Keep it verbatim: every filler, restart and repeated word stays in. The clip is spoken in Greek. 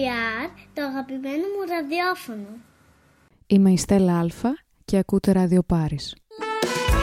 άρ, το αγαπημένο μου ραδιόφωνο. Είμαι η Στέλλα Αλφα και ακούτε Ράδιο Πάρις.